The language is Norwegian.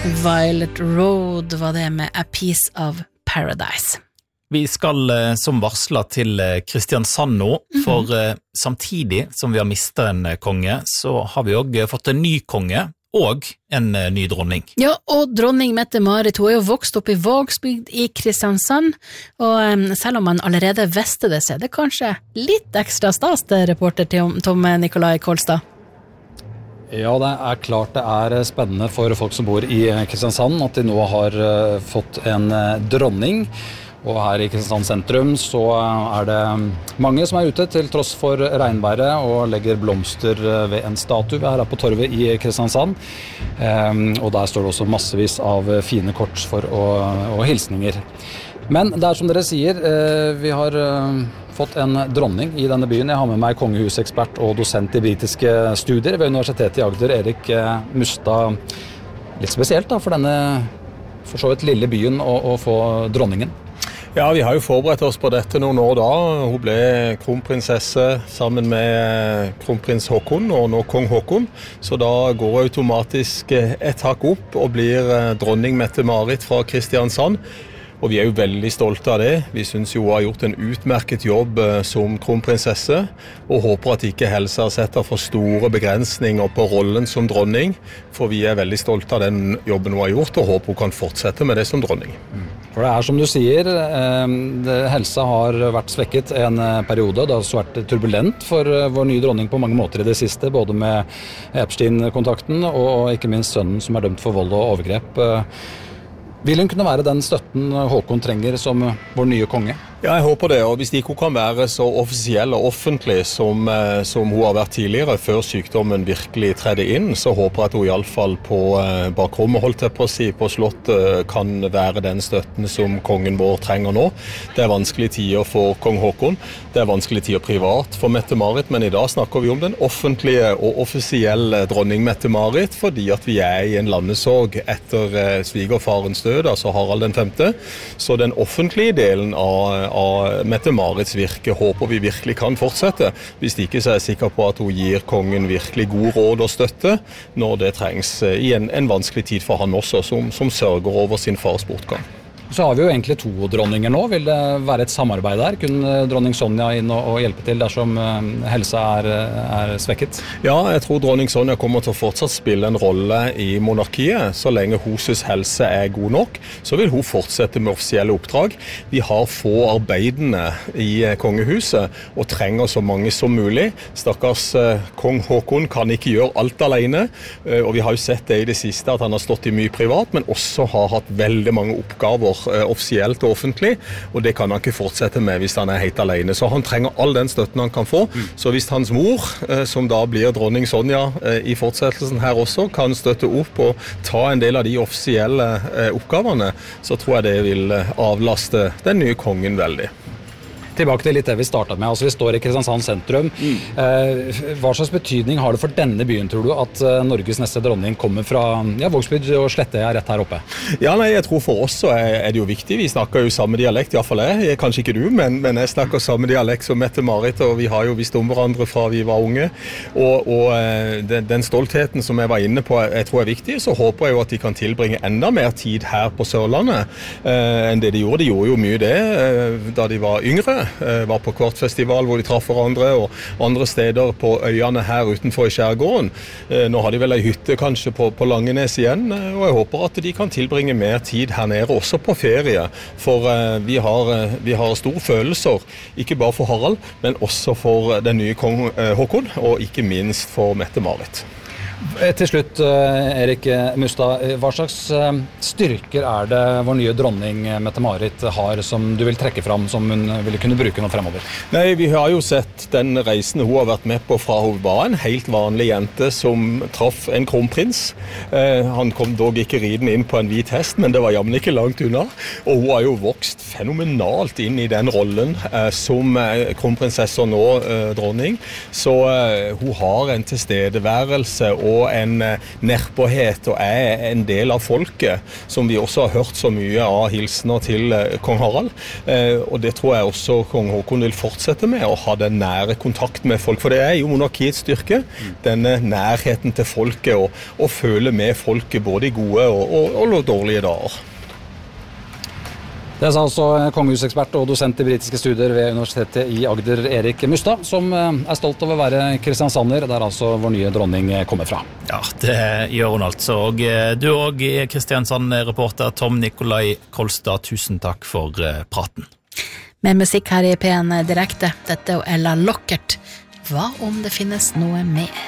Violet Road var det med A Piece of Paradise. Vi skal som varslet til Kristiansand nå, for samtidig som vi har mistet en konge, så har vi også fått en ny konge og en ny dronning. Ja, og dronning Mette-Marit, hun er jo vokst opp i Vågsbygd i Kristiansand, og selv om man allerede visste det, så er det kanskje litt ekstra stas til reporter Tom Nikolai Kolstad. Ja, det er klart det er spennende for folk som bor i Kristiansand at de nå har fått en dronning. Og her i Kristiansand sentrum så er det mange som er ute til tross for regnværet og legger blomster ved en statue her på torvet i Kristiansand. Og der står det også massevis av fine kort og hilsninger. Men det er som dere sier, vi har fått en dronning i denne byen. Jeg har med meg kongehusekspert og dosent i britiske studier ved Universitetet i Agder, Erik Mustad. Litt spesielt da, for denne for så vidt lille byen å få dronningen. Ja, vi har jo forberedt oss på dette noen år da. Hun ble kronprinsesse sammen med kronprins Håkon og nå kong Håkon. Så da går hun automatisk et hakk opp og blir dronning Mette-Marit fra Kristiansand. Og vi er jo veldig stolte av det. Vi synes jo hun har gjort en utmerket jobb som kronprinsesse, og håper at ikke helsa setter for store begrensninger på rollen som dronning, for vi er veldig stolte av den jobben hun har gjort, og håper hun kan fortsette med det som dronning. For det er som du sier, helsa har vært svekket en periode. Det har også vært turbulent for vår nye dronning på mange måter i det siste, både med Epstein-kontakten og ikke minst sønnen som er dømt for vold og overgrep. Vil hun kunne være den støtten Håkon trenger som vår nye konge? Ja, jeg håper det, og hvis ikke hun kan være så offisiell og offentlig som hun har vært tidligere, før sykdommen virkelig tredde inn, så håper jeg at hun i alle fall på bakrommet, holdt jeg på å si, på slottet, kan være den støtten som kongen vår trenger nå. Det er vanskelige tider for kong Håkon, det er vanskelige tider privat for Mette-Marit, men i dag snakker vi om den offentlige og offisielle dronning Mette-Marit, fordi at vi er i en landesorg etter svigerfarens død, altså Harald den 5. Så den offentlige delen av Mette-Marits virke håper vi virkelig kan fortsette. Hvis ikke så er jeg sikker på at hun gir kongen virkelig god råd og støtte når det trengs i en vanskelig tid for han også, som sørger over sin fars bortgang. Så har vi jo egentlig 2 dronninger nå. Vil det være et samarbeid der? Kunne dronning Sonja inn og hjelpe til dersom helsa er svekket? Ja, jeg tror dronning Sonja kommer til å fortsatt spille en rolle i monarkiet. Så lenge hennes helse er god nok, så vil hun fortsette med offisielle oppdrag. Vi har få arbeidende i kongehuset, og trenger så mange som mulig. Stakkars kong Håkon kan ikke gjøre alt alene, og vi har jo sett det i det siste at han har stått i mye privat, men også har hatt veldig mange oppgaver offisielt og offentlig, og det kan han ikke fortsette med hvis han er helt alene. Så han trenger all den støtten han kan få. Så hvis hans mor, som da blir dronning Sonja i fortsettelsen her også, kan støtte opp og ta en del av de offisielle oppgavene, så tror jeg det vil avlaste den nye kongen veldig. Tilbake til litt det vi startet med. Altså, vi står i Kristiansand sentrum. Hva slags betydning har det for denne byen, tror du, at Norges neste dronning kommer fra Vågsbygd og Slette rett her oppe? Ja, nei, jeg tror for oss så er det jo viktig. Vi snakker jo samme dialekt, i hvert fall jeg. Kanskje ikke du, men jeg snakker samme dialekt som Mette-Marit, og vi har jo visst om hverandre fra vi var unge. Og den stoltheten som jeg var inne på, jeg tror er viktig, så håper jeg jo at de kan tilbringe enda mer tid her på Sørlandet enn det de gjorde. De gjorde jo mye det da de var yngre. Var på Kvartfestival hvor de traff hverandre, og andre steder på øyene her utenfor i skjærgården. Nå har de vel en hytte kanskje på Langenes igjen, og jeg håper at de kan tilbringe mer tid her nede, også på ferie. For vi har store følelser, ikke bare for Harald, men også for den nye kong Håkon, og ikke minst for Mette-Marit. Til slutt, Erik Mustad, hva slags styrker er det vår nye dronning Mette-Marit har som du vil trekke fram, som hun ville kunne bruke nå fremover? Nei, vi har jo sett den reisen hun har vært med på fra hun var en helt vanlig jente som traff en kronprins. Han kom dog ikke ridende inn på en hvit hest, men det var jammen ikke langt unna. Og hun har jo vokst fenomenalt inn i den rollen som kronprinsesse og nå dronning. Så hun har en tilstedeværelse og en nærpåhet og en del av folket, som vi også har hørt så mye av hilsener til kong Harald. Og det tror jeg også kong Håkon vil fortsette med, å ha den nære kontakt med folk. For det jo monarkiets styrke, denne nærheten til folket, og føle med folket både i gode og dårlige dager. Det sa altså kongehusekspert og dosent i britiske studier ved Universitetet i Agder, Erik Mustad, som stolt over å være kristiansander, der altså vår nye dronning kommer fra. Ja, det gjør hun altså. Og du også, Kristiansand-reporter Tom Nikolai Kolstad, tusen takk for praten. Med musikk her i P1 direkte, dette Ella Lockert. Hva om det finnes noe mer?